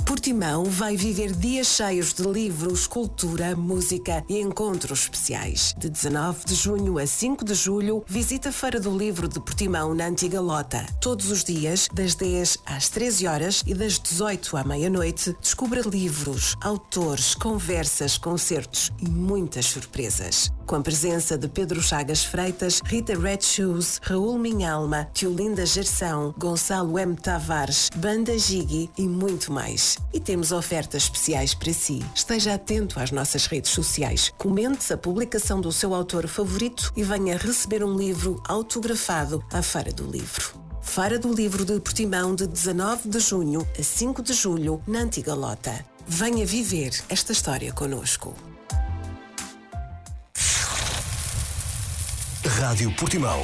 Portimão vai viver dias cheios de livros, cultura, música e encontros especiais. De 19 de junho a 5 de julho, visita a Feira do Livro de Portimão na Antiga Lota. Todos os dias, das 10 às 13 horas e das 18 à meia-noite, descubra livros, autores, conversas, concertos e muitas surpresas. Com a presença de Pedro Chagas Freitas, Rita Red Shoes, Raul Minhalma, Tiolinda Gerção, Gonçalo M. Tavares, Banda Gigi e muito mais. E temos ofertas especiais para si. Esteja atento às nossas redes sociais. Comente a publicação do seu autor favorito e venha receber um livro autografado à Feira do Livro. Feira do Livro de Portimão, de 19 de junho a 5 de julho, na Antiga Lota. Venha viver esta história connosco. Rádio Portimão.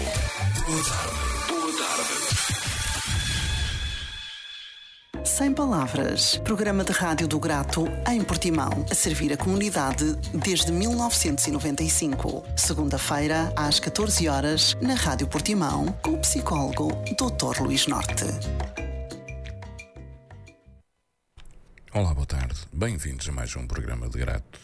Sem Palavras, programa de rádio do Grato em Portimão, a servir a comunidade desde 1995. Segunda-feira, às 14 horas, na Rádio Portimão, com o psicólogo Dr. Luís Norte. Olá, boa tarde. Bem-vindos a mais um programa de Grato.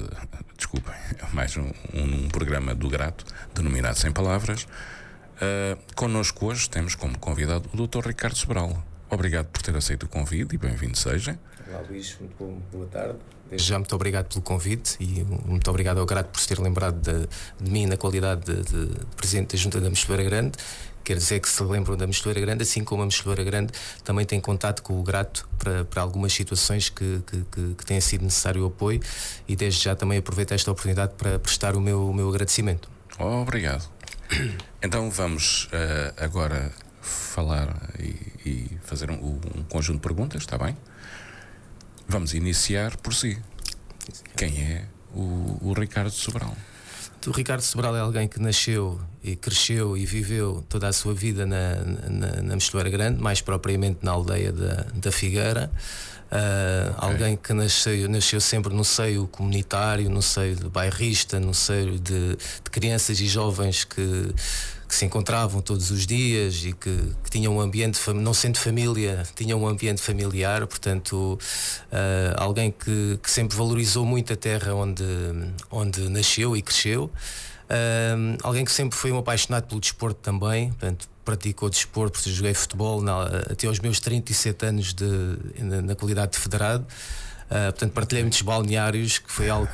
Mais um programa do Grato, denominado Sem Palavras. Connosco hoje temos como convidado o Dr. Ricardo Sobral. Obrigado por ter aceito o convite e bem-vindo seja. Olá, Luís, muito boa tarde. Desde já, muito obrigado pelo convite e muito obrigado ao Grato por se ter lembrado de mim na qualidade de Presidente da Junta da Mosteleira Grande. Quer dizer que se lembram da Mosteleira Grande, assim como a Mosteleira Grande também tem contato com o Grato para algumas situações que tenha sido necessário o apoio, e desde já também aproveito esta oportunidade para prestar o meu agradecimento. Obrigado. Então vamos agora falar e fazer um conjunto de perguntas, está bem? Vamos iniciar por si. Quem é o Ricardo Sobral? O Ricardo Sobral é alguém que nasceu e cresceu e viveu toda a sua vida na Mosteleira Grande, mais propriamente na aldeia da Figueira. Alguém que nasceu sempre no seio comunitário, no seio de bairrista, no seio de crianças e jovens que se encontravam todos os dias e que tinham um ambiente, não sendo família, tinham um ambiente familiar. Portanto, alguém que sempre valorizou muito a terra onde nasceu e cresceu. Alguém que sempre foi um apaixonado pelo desporto também. Portanto, praticou desporto, porque joguei futebol até aos meus 37 anos na qualidade de federado. Portanto, partilhei muitos balneários, que foi algo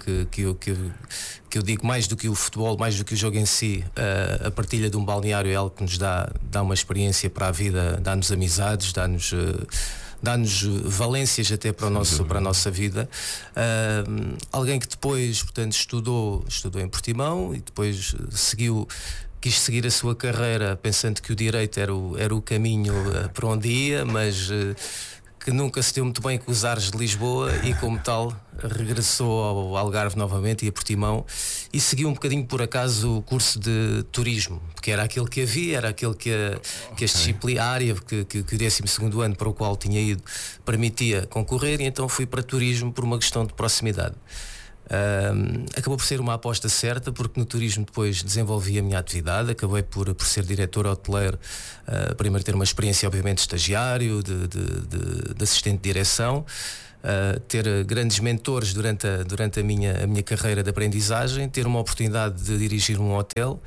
que eu digo, mais do que o futebol, mais do que o jogo em si. A partilha de um balneário é algo que nos dá uma experiência para a vida, dá-nos amizades, dá-nos valências até para a nossa vida. Alguém que depois, portanto, estudou em Portimão e depois quis seguir a sua carreira pensando que o direito era o caminho para onde ia, mas que nunca se deu muito bem com os ares de Lisboa e, como tal, regressou ao Algarve novamente e a Portimão e seguiu um bocadinho por acaso o curso de turismo, porque era aquele que havia, era aquele que a disciplina, a área que o 12º ano para o qual tinha ido permitia concorrer, e então fui para turismo por uma questão de proximidade. Acabou por ser uma aposta certa, porque no turismo depois desenvolvi a minha atividade, acabei por ser diretor hoteleiro, primeiro ter uma experiência obviamente de estagiário, de assistente de direção, ter grandes mentores durante a minha carreira de aprendizagem, ter uma oportunidade de dirigir um hotel.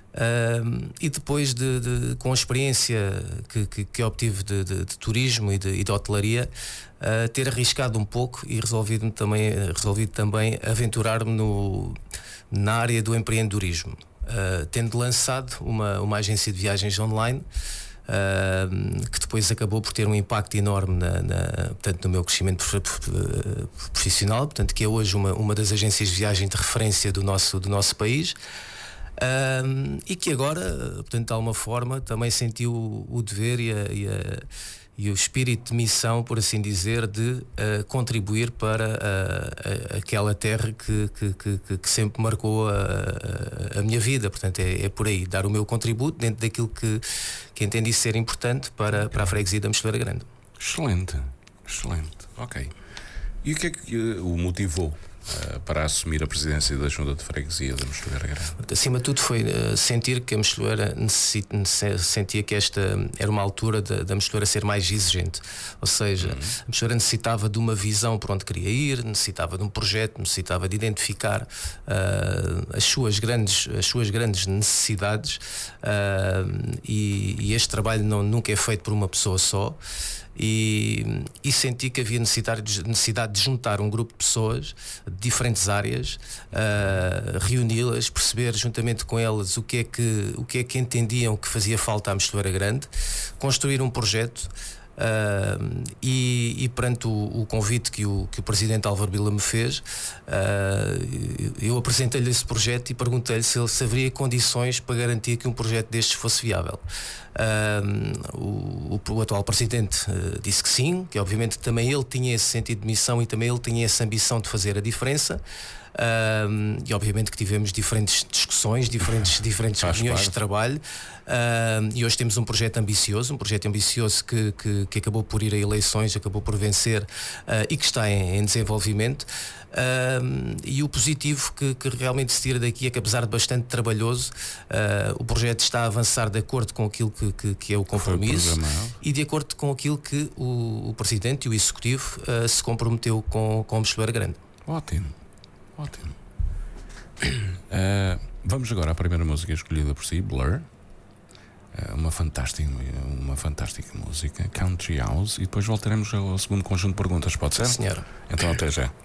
E depois com a experiência que obtive de turismo e de hotelaria, ter arriscado um pouco e resolvido também aventurar-me na área do empreendedorismo, tendo lançado uma agência de viagens online, que depois acabou por ter um impacto enorme portanto, no meu crescimento profissional, portanto, que é hoje uma das agências de viagem de referência do nosso país. E que agora, portanto, de alguma forma também sentiu o dever e o espírito de missão, por assim dizer, de contribuir para aquela terra que sempre marcou a minha vida. Portanto, é por aí, dar o meu contributo dentro daquilo que entendi ser importante para a freguesia da Mosteleira Grande. Excelente, ok. E o que é que o motivou para assumir a presidência da Junta de Freguesia da Mosteloeira Grande? Acima de tudo foi sentir que a Mosteloeira sentia que esta era uma altura da Mosteloeira ser mais exigente. Ou seja, a Mosteloeira necessitava de uma visão por onde queria ir, necessitava de um projeto, necessitava de identificar as suas grandes necessidades, e este trabalho nunca é feito por uma pessoa só. E senti que havia necessidade de juntar um grupo de pessoas de diferentes áreas, reuni-las, perceber juntamente com elas o que é que entendiam que fazia falta à Mosteloeira Grande, construir um projeto. E perante o convite que o Presidente Álvaro Bila me fez, eu apresentei-lhe esse projeto e perguntei-lhe se haveria condições para garantir que um projeto destes fosse viável. O atual Presidente disse que sim, que obviamente também ele tinha esse sentido de missão e também ele tinha essa ambição de fazer a diferença. E obviamente que tivemos diferentes discussões, diferentes reuniões de trabalho, e hoje temos um projeto ambicioso que acabou por ir a eleições, acabou por vencer, e que está em desenvolvimento. E o positivo que realmente se tira daqui é que, apesar de bastante trabalhoso, o projeto está a avançar de acordo com aquilo que é o compromisso e de acordo com aquilo que o Presidente e o Executivo se comprometeu com a Mosteloeira Grande. Ótimo. Vamos agora à primeira música escolhida por si, Blur. Uma fantástica música, Country House, e depois voltaremos ao segundo conjunto de perguntas, pode ser? Senhora. Então até já.